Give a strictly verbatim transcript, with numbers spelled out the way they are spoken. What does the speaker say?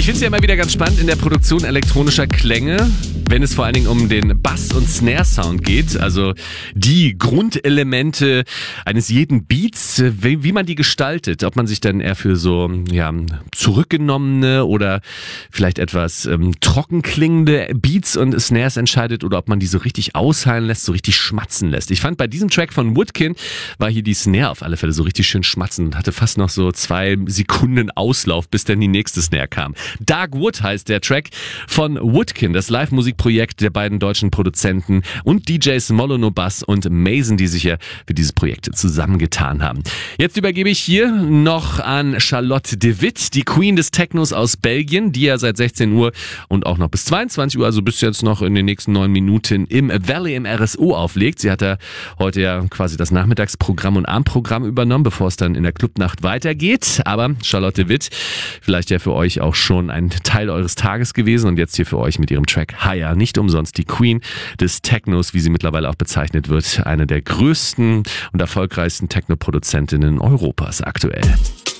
Ich finde es ja immer wieder ganz spannend in der Produktion elektronischer Klänge, wenn es vor allen Dingen um den Bass- und Snare-Sound geht, also die Grundelemente eines jeden Beats, wie, wie man die gestaltet, ob man sich dann eher für so ja, zurückgenommene oder vielleicht etwas ähm, trocken klingende Beats und Snares entscheidet oder ob man die so richtig ausheilen lässt, so richtig schmatzen lässt. Ich fand, bei diesem Track von Woodkin war hier die Snare auf alle Fälle so richtig schön schmatzen und hatte fast noch so zwei Sekunden Auslauf, bis dann die nächste Snare kam. Dark Wood heißt der Track von Woodkin, das Live-Musikprojekt der beiden deutschen Produzenten und D Js Molono Bass und Mason, die sich ja für dieses Projekt zusammengetan haben. Jetzt übergebe ich hier noch an Charlotte de Witt, die Queen des Technos aus Belgien, die ja seit sechzehn Uhr und auch noch bis zweiundzwanzig Uhr, also bis jetzt noch in den nächsten neun Minuten im Valley im R S O auflegt. Sie hat ja heute ja quasi das Nachmittagsprogramm und Abendprogramm übernommen, bevor es dann in der Clubnacht weitergeht. Aber Charlotte de Witt, vielleicht ja für euch auch schon ein Teil eures Tages gewesen und jetzt hier für euch mit ihrem Track Higher. Nicht umsonst die Queen des Technos, wie sie mittlerweile auch bezeichnet wird. Eine der größten und erfolgreichsten Techno-Produzentinnen Europas aktuell.